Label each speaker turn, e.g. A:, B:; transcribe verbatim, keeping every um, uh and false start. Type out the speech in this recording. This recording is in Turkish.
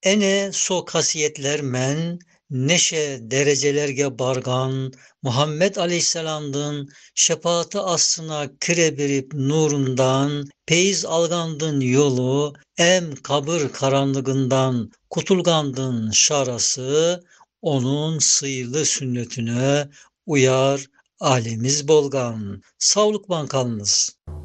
A: Ene so kasiyetler men, neşe derecelerge bargan, Muhammed Aleyhisselam'dın şefaati aslına kirebirip nurundan, peyiz algandın yolu, em kabır karanlığından kutulgandın şarası, onun sıylı sünnetine uyar alemiz bolgan. Sağlık bankalınız.